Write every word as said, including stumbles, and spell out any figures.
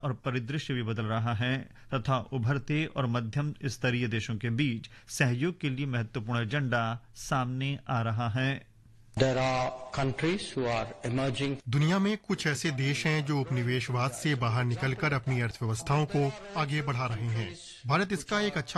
और परिदृश्य भी बदल रहा है तथा उभरते और मध्यम स्तरीय देशों के बीच सहयोग के लिए महत्वपूर्ण एजेंडा सामने आ रहा है। There are countries who are emerging. दुनिया में कुछ ऐसे देश हैं जो उपनिवेशवाद से बाहर निकलकर अपनी अर्थव्यवस्थाओं को आगे बढ़ा रहे हैं। भारत इसका एक अच्छा